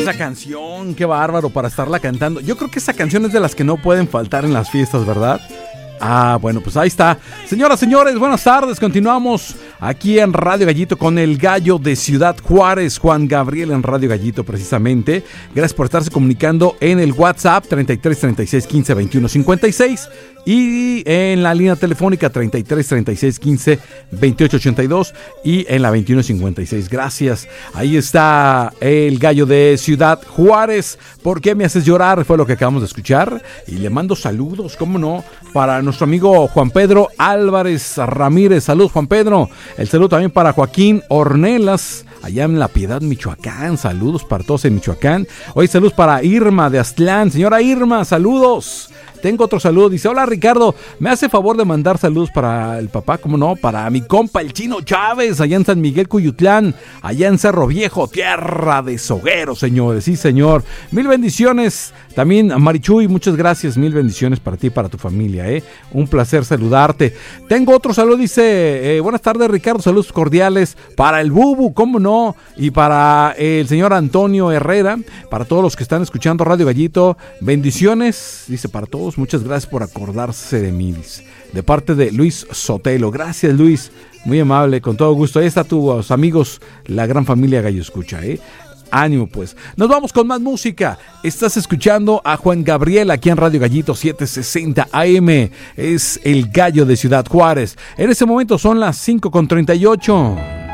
esa canción, qué bárbaro para estarla cantando. Yo creo que esa canción es de las que no pueden faltar en las fiestas, ¿verdad? Ah, bueno, pues ahí está. Señoras, señores, buenas tardes. Continuamos aquí en Radio Gallito con el gallo de Ciudad Juárez, Juan Gabriel en Radio Gallito precisamente. Gracias por estarse comunicando en el WhatsApp 33 36 15 21 56 y en la línea telefónica 33 36 15 28 82 y en la 21 56. Gracias. Ahí está el gallo de Ciudad Juárez. ¿Por qué me haces llorar? Fue lo que acabamos de escuchar. Y le mando saludos, cómo no, para nuestro amigo Juan Pedro Álvarez Ramírez. Saludos, Juan Pedro. El saludo también para Joaquín Ornelas, allá en La Piedad, Michoacán. Saludos para todos en Michoacán. Hoy saludos para Irma de Aztlán. Señora Irma, saludos. Tengo otro saludo, dice: hola Ricardo, me hace favor de mandar saludos para el papá, como no, para mi compa el Chino Chávez, allá en San Miguel Cuyutlán, allá en Cerro Viejo, tierra de sogueros, señores, sí señor. Mil bendiciones, también a Marichuy, muchas gracias, mil bendiciones para ti y para tu familia, un placer saludarte. Tengo otro saludo, dice: buenas tardes Ricardo, saludos cordiales para el Bubu, cómo no, y para el señor Antonio Herrera, para todos los que están escuchando Radio Gallito, bendiciones, dice, para todos. Muchas gracias por acordarse de mí, de parte de Luis Sotelo. Gracias, Luis, muy amable, con todo gusto. Ahí está tus amigos, la gran familia Gallo Escucha, ánimo pues. Nos vamos con más música. Estás escuchando a Juan Gabriel aquí en Radio Gallito 760 AM. Es el gallo de Ciudad Juárez. En ese momento son las 5:38.